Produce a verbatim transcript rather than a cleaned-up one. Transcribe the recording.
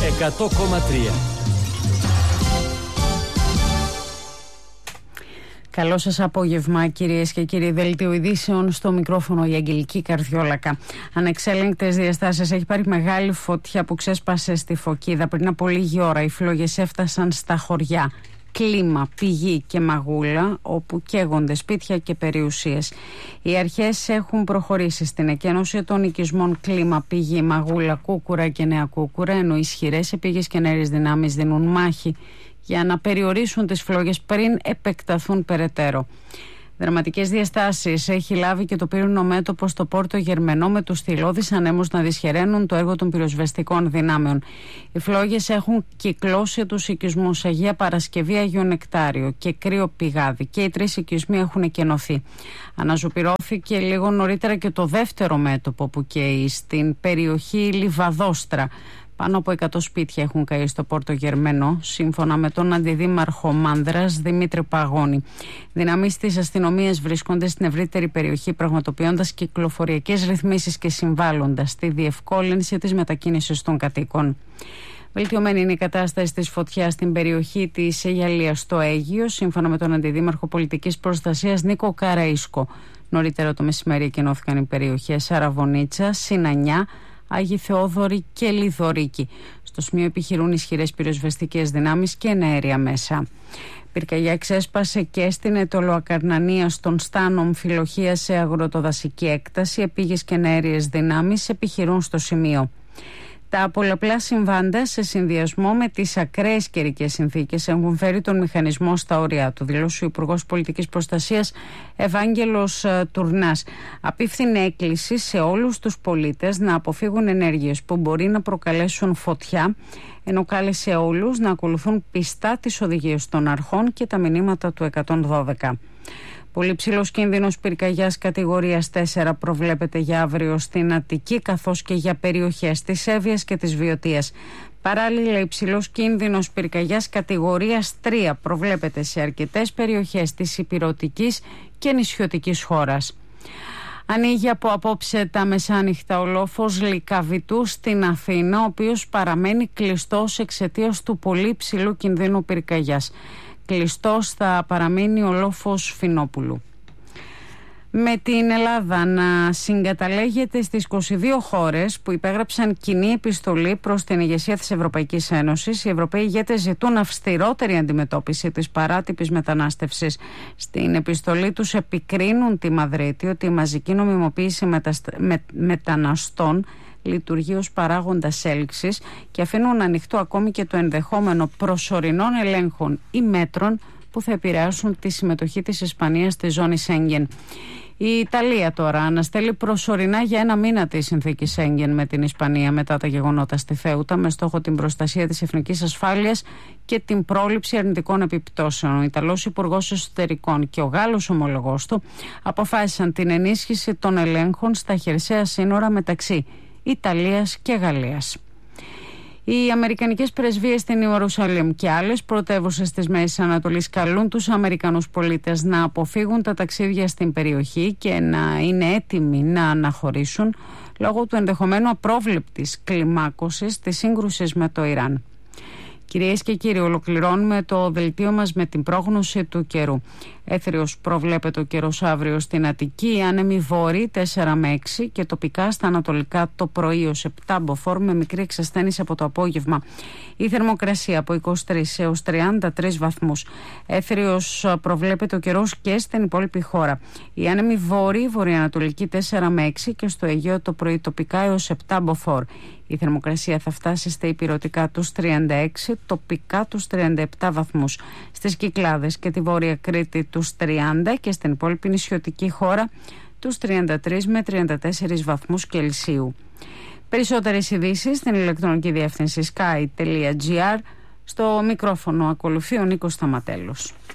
εκατό κόμμα τρία. Καλό σας απόγευμα, κυρίες και κύριοι. Δελτίο ειδήσεων, στο μικρόφωνο η Αγγελική Καρδιόλακα. Ανεξέλεγκτες διαστάσεις, έχει πάρει μεγάλη φωτιά που ξέσπασε στη Φωκίδα. Πριν από λίγη ώρα οι φλόγες έφτασαν στα χωριά Κλίμα, Πηγή και Μαγούλα, όπου καίγονται σπίτια και περιουσίες. Οι αρχές έχουν προχωρήσει στην εκένωση των οικισμών Κλίμα, Πηγή, Μαγούλα, Κούκουρα και Νέα Κούκουρα, ενώ ισχυρές επίγειες και νέες δυνάμεις δίνουν μάχη για να περιορίσουν τις φλόγες πριν επεκταθούν περαιτέρω. Δραματικές διαστάσεις έχει λάβει και το πύρινο μέτωπο στο Πόρτο Γερμενό, με τους θηλώδεις ανέμους να δυσχεραίνουν το έργο των πυροσβεστικών δυνάμεων. Οι φλόγες έχουν κυκλώσει τους οικισμούς Αγία Παρασκευή, Αγίο Νεκτάριο και Κρύο Πηγάδι, και οι τρεις οικισμοί έχουν εκενωθεί. Αναζωπυρώθηκε λίγο νωρίτερα και το δεύτερο μέτωπο που καίει στην περιοχή Λιβαδόστρα. Πάνω από εκατό σπίτια έχουν καεί στο Πόρτο Γερμενό, σύμφωνα με τον Αντιδήμαρχο Μάνδρας, Δημήτρη Παγώνη. Δυνάμεις της αστυνομίας βρίσκονται στην ευρύτερη περιοχή, πραγματοποιώντας κυκλοφοριακές ρυθμίσεις και συμβάλλοντας στη διευκόλυνση της μετακίνησης των κατοίκων. Βελτιωμένη είναι η κατάσταση της φωτιάς στην περιοχή της Αιγιαλίας στο Αίγυο, σύμφωνα με τον Αντιδήμαρχο Πολιτικής Προστασίας Νίκο Καραΐσκο. Νωρίτερα το μεσημέρι εκενώθηκαν οι περιοχές Αραβωνίτσα, Συνανιά, Άγιοι Θεόδωροι και Λιδωρίκη. Στο σημείο επιχειρούν ισχυρές πυροσβεστικές δυνάμεις και εναέρια μέσα. Πυρκαγιά ξέσπασε και στην Ετωλοακαρνανία, στον Στάνο Αμφιλοχία, σε αγροτοδασική έκταση. Επίγειες και εναέριες δυνάμεις επιχειρούν στο σημείο. Τα πολλαπλά συμβάντα, σε συνδυασμό με τις ακραίες καιρικές συνθήκες, έχουν φέρει τον μηχανισμό στα όρια του, δήλωσε ο Υπουργός Πολιτικής Προστασίας Ευάγγελος Τουρνάς. Απίφθινε έκκληση σε όλους τους πολίτες να αποφύγουν ενέργειες που μπορεί να προκαλέσουν φωτιά, ενώ κάλεσε όλους να ακολουθούν πιστά τις οδηγίες των αρχών και τα μηνύματα του εκατόν δώδεκα. Πολύ ψηλός κίνδυνος πυρκαγιάς κατηγορίας τέσσερα προβλέπεται για αύριο στην Αττική, καθώς και για περιοχές της Εύβοιας και της Βιωτίας. Παράλληλα, υψηλός κίνδυνος πυρκαγιάς κατηγορίας τρία προβλέπεται σε αρκετές περιοχές της ηπειρωτικής και νησιωτικής χώρας. Ανοίγει από απόψε τα μεσάνυχτα ο λόφος Λυκαβητού στην Αθήνα, ο οποίος παραμένει κλειστός εξαιτίας του πολύ ψηλού κινδύνου πυρκαγιάς. Κλειστός θα παραμείνει ο λόφος Φινόπουλου. Με την Ελλάδα να συγκαταλέγεται στις είκοσι δύο χώρες που υπέγραψαν κοινή επιστολή προς την ηγεσία της Ευρωπαϊκής Ένωσης, οι Ευρωπαίοι ηγέτες ζητούν αυστηρότερη αντιμετώπιση της παράτυπης μετανάστευσης. Στην επιστολή τους επικρίνουν τη Μαδρίτη ότι η μαζική νομιμοποίηση μεταστα... με... μεταναστών λειτουργεί ως παράγοντας έλξης και αφήνουν ανοιχτό ακόμη και το ενδεχόμενο προσωρινών ελέγχων ή μέτρων που θα επηρεάσουν τη συμμετοχή της Ισπανίας στη ζώνη Σέγγεν. Η Ιταλία τώρα αναστέλει προσωρινά για ένα μήνα τη συνθήκη Σέγγεν με την Ισπανία μετά τα γεγονότα στη Θέουτα, με στόχο την προστασία της εθνικής ασφάλειας και την πρόληψη αρνητικών επιπτώσεων. Ο Ιταλός Υπουργός Εσωτερικών και ο Γάλλος ομολογός του αποφάσισαν την ενίσχυση των ελέγχων στα χερσαία σύνορα μεταξύ Ιταλίας και Γαλλίας. Οι αμερικανικές πρεσβείες στην Ιερουσαλήμ και άλλες πρωτεύουσες της Μέσης Ανατολής καλούν τους Αμερικανούς πολίτες να αποφύγουν τα ταξίδια στην περιοχή και να είναι έτοιμοι να αναχωρήσουν λόγω του ενδεχομένου απρόβλεπτης κλιμάκωσης της σύγκρουσης με το Ιράν. Κυρίες και κύριοι, ολοκληρώνουμε το δελτίο μας με την πρόγνωση του καιρού. Έθριος προβλέπεται ο καιρός αύριο στην Αττική, άνεμοι βόρειοι τέσσερα με έξι και τοπικά στα ανατολικά το πρωί ως επτά μποφόρ, με μικρή εξασθένηση από το απόγευμα. Η θερμοκρασία από είκοσι τρεις έως τριάντα τρεις βαθμούς. Έθριος προβλέπεται ο καιρός και στην υπόλοιπη χώρα. Οι άνεμοι βόρειοι βορειοανατολικοί τέσσερα με έξι και στο Αιγαίο το πρωί τοπικά έως επτά μποφόρ. Η θερμοκρασία θα φτάσει στα ηπειρωτικά τους τριάντα έξι, τοπικά τους τριάντα επτά βαθμούς. Στις Κυκλάδες και τη Βόρεια Κρήτη τους τριάντα και στην υπόλοιπη νησιωτική χώρα τους τριάντα τρεις με τριάντα τέσσερις βαθμούς Κελσίου. Περισσότερες ειδήσεις στην ηλεκτρονική διεύθυνση sky τελεία gr. Στο μικρόφωνο ακολουθεί ο Νίκος Σταματέλος.